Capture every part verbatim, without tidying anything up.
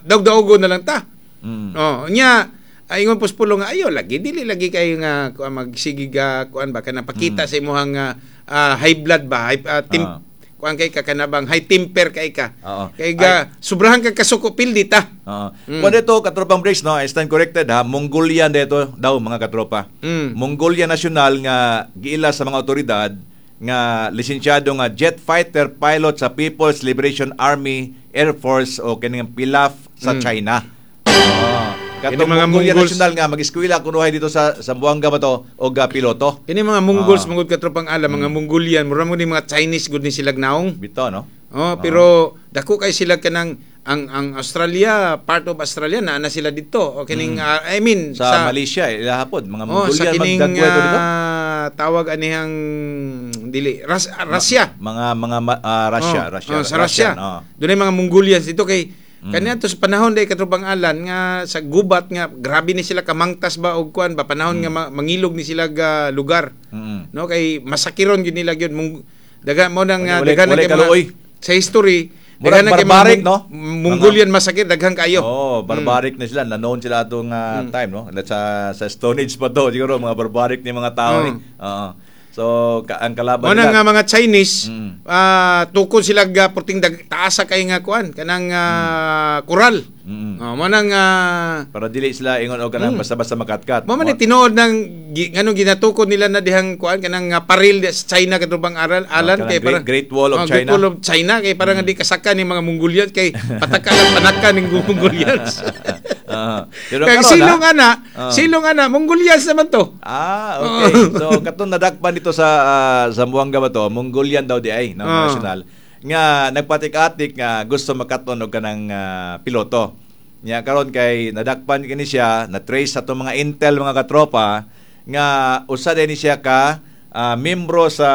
daog-daogo na lang ta. Mm. Oh, nya ingon puspulong nga ayo lagi dili lagi kayo nga kuan magsigig kuan ba kana pakita mm. sa imong uh, high blood ba, high uh, tim uh. kuan kay ka kanabang high temper kay ka. Uh-huh. Kay ga sobrahan ka kasuko pildi ta. Uh-huh. Mm. Kuan dito katropang Briggs no, I stand corrected ha, Mongolian dito daw mga katropa. Mm. Mongolian national nga giila sa mga otoridad nga lisensyado nga jet fighter pilot sa People's Liberation Army Air Force o kining P I L A F sa mm. China. Uh, Katong mga Mongolian national nga mag-eskwela kunuhay dito sa Zamboanga ba to o ga piloto. Kini mga Mongols, uh, mangod katropang alam, mga Mongolian, mura mo ni mga Chinese gud ni sila naong. Bito no. Oh, pero uh, dako kay sila kanang ang ang Australia, part of Australia na na sila dito. O kining mm. uh, I mean sa, sa Malaysia ilahapod mga oh, Mongolian kining, magdagway dito. Uh, tawag anihang dili Ras, Russia. Ma, mga mga uh, Russia, oh, Russia. Oh, sa Russia. Oh. Doon ay mga Mongolians dito kay Mm. Kanya to sa panahon day katropang alan nga sa gubat nga grabe ni sila kamangtas ba og kuan ba panahon mm. nga mangilog ni sila ga lugar. Mm. No kay masakiron gyud nila gyud mong daga mo nang daghan na sa history daghan na barbaric no Mongolian masakit daghang kayo. Oh, barbaric mm. na sila nanoon sila atong uh, mm. time no sa sa Stone Age pa to siguro mga barbaric ni mga tao. Oo. Oh. Uh, So, ka, ang kalaban nila... nga mga Chinese, mm. uh, tukod sila ga puting taasa kay nga kuan, kanang uh, mm. kural. Mm. Oh, manang... Uh, para dili sila ingon o kanang mm. basta-basta makatkat. Mo man tinuod ng ngano ginatukod nila na dihang kuan, kanang uh, paril sa China katubang aral, alan. Oh, kay great, parang, Great Wall of oh, China. Great Wall of China, kay parang mm. di kasaka ni mga Mongolians, kay patakalan panakan ng Mongolians. uh, kaya silong ha? ana, uh. silong ana, Mongolians naman to. Ah, okay. So, katong nadakpan dito sa uh, Zamboanga ba to, Mongolian daw di ay, na uh. national. Nga, nagpatik-atik nga gusto makaton og kanang uh, piloto. Nya karon kay nadakpan kini siya, na-trace sa to mga intel mga katropa, nga usa din siya ka uh, membro sa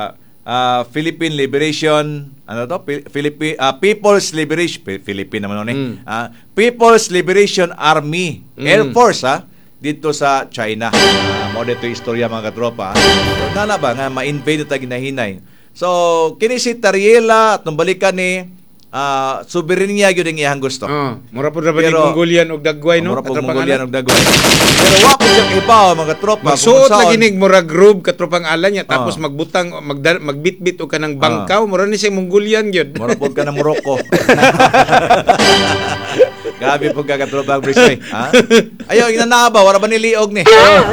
uh, Philippine Liberation ano to Philippine uh, People's Liberation Philippine naman no mm. uh, People's Liberation Army mm. Air Force ha dito sa China. Uh, mo dito istorya mga katropa. So, nana ba nga ma-invade ta ginahinay. So kini si Tariela at nung balikan ni Uh, soberenya gyud ang iyang gusto. Oh, mura pud ra ba ni Mongolian og dagway no? Mura pud Mongolian og dagway. Pero wa pud siya ibaw mga tropa. Magsuot lagi nig mura group katropang alan niya tapos oh. magbutang mag magbitbit og kanang bangkaw, oh. mura ni siya Mongolian gyud. Mura pud ka na Morocco. Gabi pud ka katropang Brisbane, ha? Ayo inanaba wala ba ni liog ni?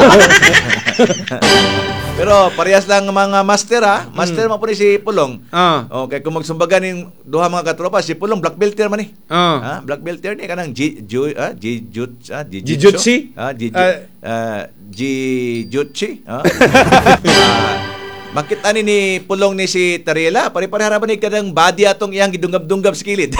Pero parehas lang mga master ha. Master mm. mo po ni si Pulong. Ah. Okay, kung magsumbagan ng duha mga katropa, si Pulong black belter man ni. Ah. Ha? Black belter ni kanang G Ju ah Jijutsu ah Jijutsu. Ah Jijutsu. Ah Jijutsu. Ah. Makita ni ni Pulong ni si Tariela, pare-pareha ra ba ni kadang body atong iyang gidungab-dungab sa kilid.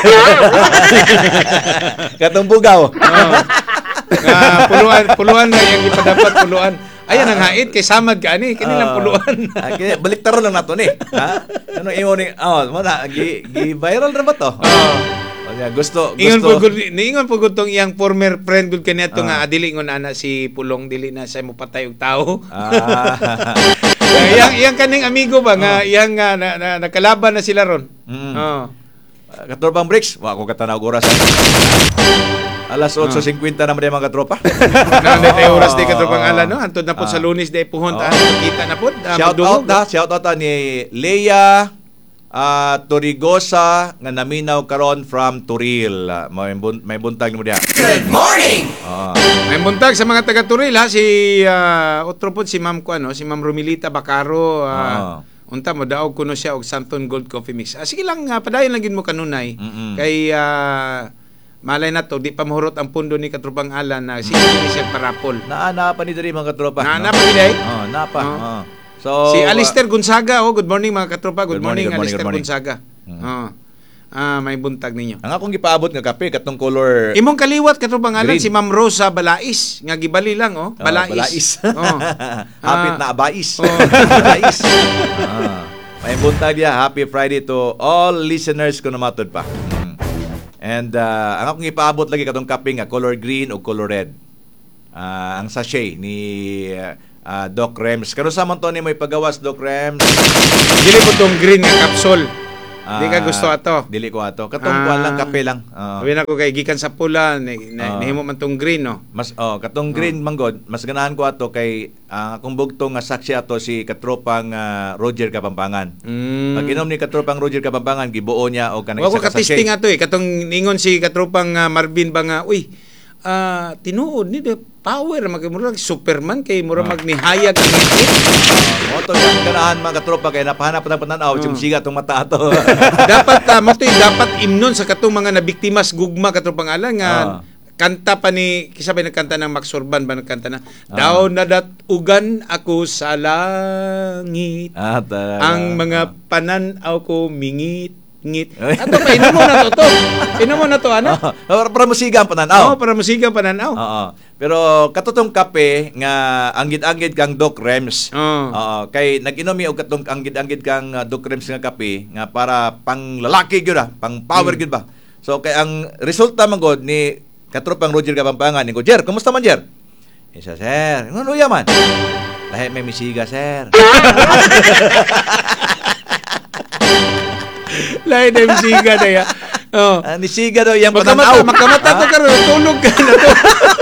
Katong bugaw. Ah. Nga puluan puluan na yang ipadapat puluan. Ayan ang hait kay samad ka ani kanilang uh, puluan. Okay, baliktaro lang nato ni. Ha? Ano imo ni oh, mo na gi, gi viral ra ba to? Oh. Uh, gusto gusto. Ingon pugod niingon pugod tong iyang former friend gud kaniadto uh, nga adili ngon ana si Pulong dili na say mo patay og tawo. Ah. Iyang iyang kaning amigo ba nga uh, iyang uh, na, na, nakalaban na sila ron. Mm. Oh. Uh, Katurbang Bricks, wa ko katanaw oras. Alas eight fifty naman din mga katropa. Nang day oras di katropang alan no. Antod na po sa Lunes day puhon ta. Kita na po. Shout out da, shout out ni Leia uh, Torigosa nga naminaw karon from Turil. Uh, may, bun- may buntag mo diha. Good morning. Uh, may buntag sa mga taga Turil ha si uh, otro po si Ma'am ko ano, si Ma'am Romilita Bacaro. Uh, uh. Unta mo daog kuno siya og Santon Gold Coffee Mix. Ah, sige lang uh, padayon lang gid mo kanunay. Mm-hmm. Kay uh, malay na to, di pa mahurot ang pundo ni Katropang Alan na sige ni siya parapol. Naa pa ni diri mga katropa. Naa pa ni dai? Oh, naapa. Oh. Oh. So si Alister Gonzaga, oh, good morning mga katropa. Good, good morning, morning Alister morning. Gonzaga. Hmm. Oh. Ah, may buntag ninyo. Ang akong gipaabot nga kape katong color. Imong kaliwat Katropang Alan si Ma'am Rosa Balais, nga gibali lang oh, Balais. Oh, Balais. Oh. Hapit na abais. Oh. Balais. Ah. May buntag dia. Happy Friday to all listeners ko namatod pa. And uh, ang akong ipaabot lagi katong kape nga color green o color red. Uh, ang sachet ni uh, Doc Rems. Kano sa man to ni may pagawas Doc Rems? Dili mo tong green nga capsule. Di ka gusto ato? Dili ko ato. Katong Ah. kuan lang, kape lang. Oo. Sabi na ko kay gikan sa pula, ni, na, Ah. nahimo man tong green, no? Mas oh, katong green manggod, mas ganahan ko ato kay ang akong bugtong nga saksi ato si katropang ah, Roger Kapampangan. Mm. Pag inom ni katropang Roger Kapampangan, gibuo niya og kanang Wa ko isa ka katisting sachet. ato eh. Katong ningon si katropang ah, Marvin ba nga, uy, ah, tinuod ni the power magmura Superman kay mura Ah. magnihayag ang ngit. Mo to yung ganahan mga katropa kay napahanap na pananaw Oh. uh. siga tong mata ato. Dapat uh, mo to'y dapat imnon sa katong mga nabiktimas gugma katropang alang nga Ah. kanta pa ni kisabay nagkanta ng Max Urban ba nagkanta na daw nadatugan ako sa langit ah, talaga. ang mga pananaw ko mingit ngit. Ato pa ino mo na to to. Ino mo na to ana. Oh, para, para musiga ang pananaw. Oo, para musigang pananaw. Oo. Pero katotong kape nga anggid-anggid kang Doc Rems. Oo. Oo, kay nag-inom mi og katong anggid-anggid kang uh, Doc Rems nga kape nga para pang lalaki gyud ah, pang power gyud ba. So kay ang resulta man god ni katropang Roger Kapampangan ni ko, Jer, kumusta man Jer? Isa sir, ano luya man? Lahi may misiga sir. Lain na yung siga na ya. Oh. Ah, nisiga daw yang Makamata, pananaw. makamata to karon tulog ka na to.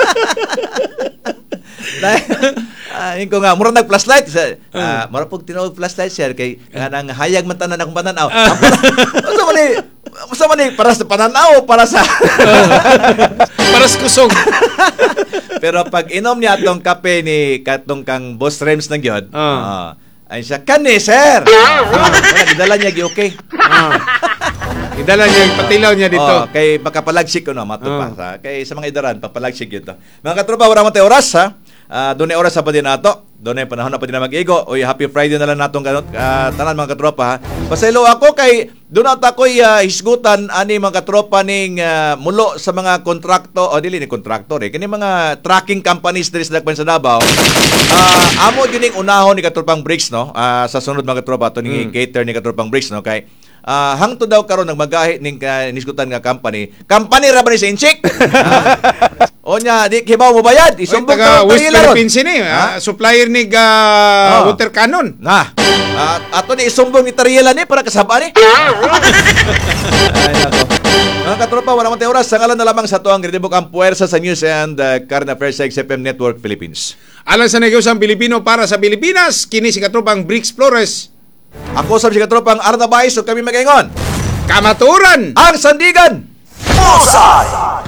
Ah, uh, ko nga mura nag flashlight sa uh, mura pug tinuod flashlight sir kay kanang hayag man tanan akong pananaw. Unsa man ni unsa man ni para sa pananaw o para sa Para sa kusog. pero pag inom niya atong kape ni katong kang Boss Rems nang gyud. Ah. ah, ay siya kani sir. Ah, wala gidala niya gi okay. Ah. Idala niya yung patilaw niya dito. Oh, kay makapalagsik ko no matupa Oh. sa kay sa mga idaran papalagsik gyud to. Mga katropa wala man tay oras ha. Ah, dunay oras sa pa din nato. Dunay panahon na pa din na mag-igo. Oy, happy Friday na lang natong ganot uh, tanan mga katropa ha. Pasaylo ako kay doon ata ko'y uh, hisgutan ani mga katropa ning uh, mulo sa mga kontrakto o dili ni kontraktor eh kini mga tracking companies diri sa Dagpan sa Davao. Ah, amo gyud ning unahon ni katropang Bricks no. Ah, sa sunod mga katropa to ni Mm. cater ni katropang Bricks no kay Ah, hangtod daw karon nagmagahi ning uh, nisgutan nga company. Company ra ba ni sa Inchik? Ah. O nya di kibaw mo bayad, Oy, isumbong taga ka West pahila ron. Philippines ni, Ha? ah, supplier ni ah, Oh. water cannon. Nga. Ah, ato ni isumbong ni Tariela ni para kasaba ni. Ay nako. Mga katropa, wala man tayo oras. Sa ngalan na lamang sa tuang Gridibok ang puwersa sa News and uh, Current Affairs sa X F M Network Philippines. Alang sa negosyo ang Pilipino para sa Pilipinas, kini si katropang Bricks Flores. Ako sa si katropang Arna Baez, so kami magaingon. Kamaturan! Ang Sandigan! Bullseye!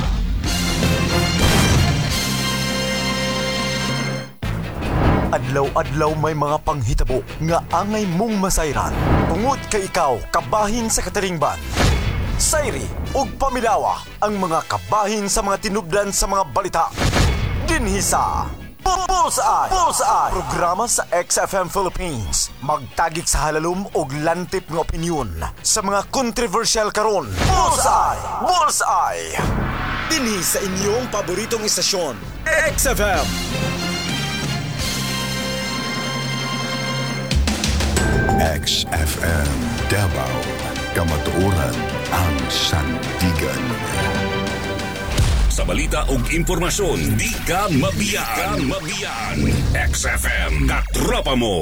Adlaw-adlaw may mga panghitabo nga angay mong masayran. Tungod kay ikaw, kabahin sa kataringban. Sayri ug pamilawa ang mga kabahin sa mga tinubdan sa mga balita. Dinhi sa Bullseye! Bullseye! Programa sa X F M Philippines. Magtagik sa halalom ug lantip nga opinyon sa mga controversial karon. Bullseye! Bullseye! Dinhi sa inyong paboritong istasyon, X F M. X F M Davao, kamatuoran ang sandigan. Sa balita ug impormasyon, di ka mabiyaan. Di ka mabiyaan. X F M, katropa mo.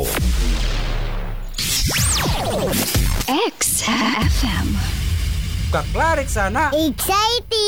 X F M. Kaklarit sana. Exciting!